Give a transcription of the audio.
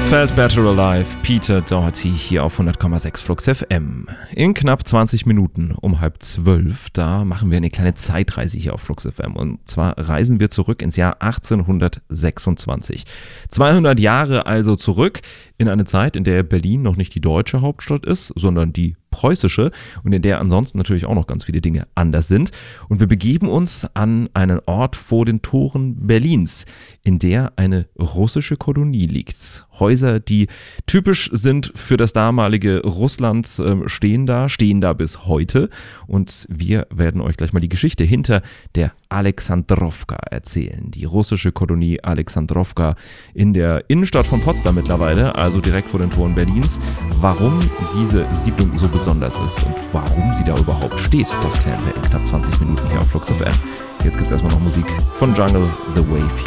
Felt Better Alive, Peter Doherty hier auf 100,6 Flux FM. In knapp 20 Minuten um 11:30, da machen wir eine kleine Zeitreise hier auf Flux FM. Und zwar reisen wir zurück ins Jahr 1826. 200 Jahre also zurück in eine Zeit, in der Berlin noch nicht die deutsche Hauptstadt ist, sondern die preußische und in der ansonsten natürlich auch noch ganz viele Dinge anders sind. Und wir begeben uns an einen Ort vor den Toren Berlins, in der eine russische Kolonie liegt. Häuser, die typisch sind für das damalige Russland, stehen da bis heute. Und wir werden euch gleich mal die Geschichte hinter der Alexandrowka erzählen. Die russische Kolonie Alexandrowka in der Innenstadt von Potsdam mittlerweile, also direkt vor den Toren Berlins. Warum diese Siedlung so besonders ist und warum sie da überhaupt steht, das klären wir in knapp 20 Minuten hier auf Flux FM. Jetzt gibt es erstmal noch Musik von Jungle, The Wave